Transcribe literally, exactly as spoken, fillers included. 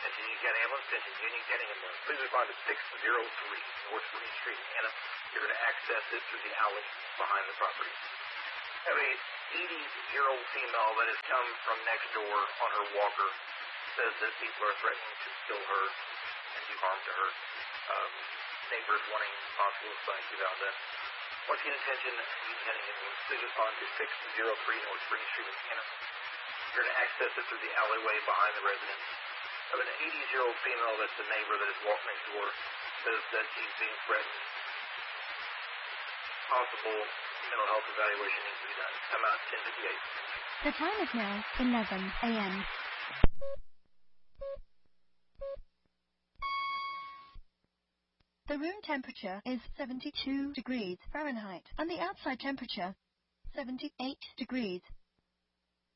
Attention Union County Ambulance, attention Union County Ambulance. Please respond to six oh three North Green Street in Hannah. You're going to access this through the alley behind the property. Have a eighty-year-old female that has come from next door on her walker. Says that people are threatening to kill her and do harm to her. Um, neighbors wanting possible psych about that. Once again, attention Union County Ambulance. Please respond to six oh three North Green Street in Hannah. You're going to access it through the alleyway behind the residence. Of an eighty-year-old female that's the neighbor that has walked next door, says that she's being threatened. Possible mental health evaluation needs to be done. Come out ten fifty-eight. The time is now eleven a m The room temperature is seventy-two degrees Fahrenheit and the outside temperature seventy-eight degrees